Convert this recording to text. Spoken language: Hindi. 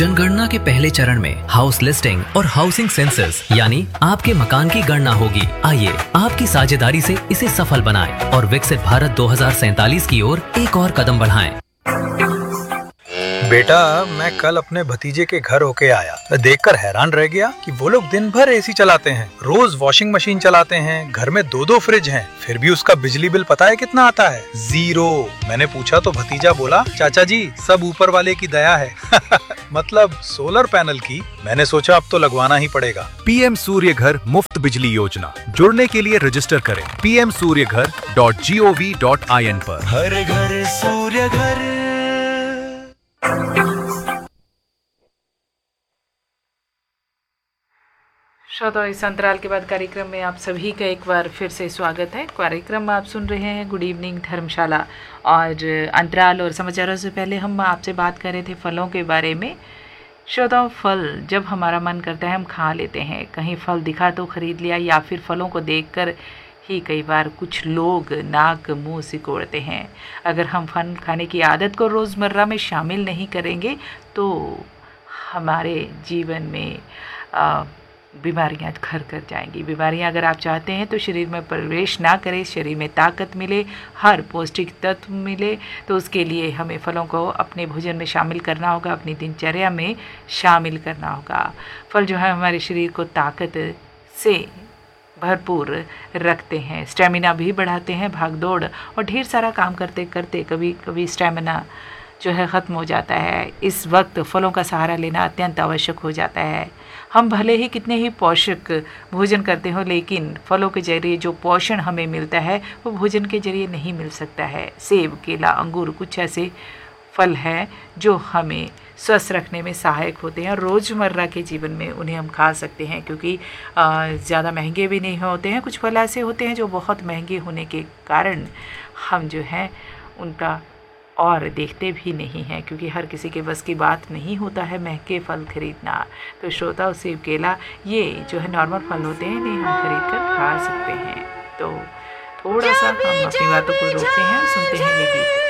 जनगणना के पहले चरण में हाउस लिस्टिंग और हाउसिंग सेंसस यानी आपके मकान की गणना होगी। आइए आपकी साझेदारी से इसे सफल बनाएं और विकसित भारत 2047 की ओर एक और कदम बढ़ाएं। बेटा, मैं कल अपने भतीजे के घर होके आया। मैं देखकर हैरान रह गया कि वो लोग दिन भर एसी चलाते हैं, रोज वॉशिंग मशीन चलाते हैं, घर में 2-2 फ्रिज हैं, फिर भी उसका बिजली बिल पता है कितना आता है? 0। मैंने पूछा तो भतीजा बोला, चाचा जी सब ऊपर वाले की दया है। मतलब सोलर पैनल की। मैंने सोचा अब तो लगवाना ही पड़ेगा। पीएम सूर्य घर मुफ्त बिजली योजना, जुड़ने के लिए रजिस्टर करें pmsuryaghar.gov.in पर। हर घर सूर्य घर। श्रोताओ, इस अंतराल के बाद कार्यक्रम में आप सभी का एक बार फिर से स्वागत है। कार्यक्रम में आप सुन रहे हैं गुड इवनिंग धर्मशाला, और अंतराल और समाचारों से पहले हम आपसे बात कर रहे थे फलों के बारे में। श्रोताओ, फल जब हमारा मन करता है हम खा लेते हैं। कहीं फल दिखा तो खरीद लिया, या फिर फलों को देखकर ही कई बार कुछ लोग नाक मुंह सिकोड़ते हैं। अगर हम फल खाने की आदत को रोज़मर्रा में शामिल नहीं करेंगे तो हमारे जीवन में बीमारियां घर कर जाएंगी। बीमारियां अगर आप चाहते हैं तो शरीर में प्रवेश ना करें, शरीर में ताकत मिले, हर पौष्टिक तत्व मिले, तो उसके लिए हमें फलों को अपने भोजन में शामिल करना होगा, अपनी दिनचर्या में शामिल करना होगा। फल जो है हमारे शरीर को ताकत से भरपूर रखते हैं, स्टेमिना भी बढ़ाते हैं। भाग दौड़ और ढेर सारा काम करते करते कभी कभी स्टेमिना जो है ख़त्म हो जाता है। इस वक्त फलों का सहारा लेना अत्यंत आवश्यक हो जाता है। हम भले ही कितने ही पोषक भोजन करते हो, लेकिन फलों के जरिए जो पोषण हमें मिलता है वो भोजन के जरिए नहीं मिल सकता है। सेब, केला, अंगूर कुछ ऐसे फल हैं जो हमें स्वस्थ रखने में सहायक होते हैं, और रोज़मर्रा के जीवन में उन्हें हम खा सकते हैं, क्योंकि ज़्यादा महंगे भी नहीं होते हैं। कुछ फल ऐसे होते हैं जो बहुत महंगे होने के कारण हम जो है उनका और देखते भी नहीं हैं, क्योंकि हर किसी के बस की बात नहीं होता है महंगे फल खरीदना। तो श्रोताओं, सेब, केला ये जो है नॉर्मल फल होते हैं, इन्हें हम खरीद कर खा सकते हैं। तो थोड़ा सा हम अपनी बातों को रोकते हैं, सुनते हैं ये गीत।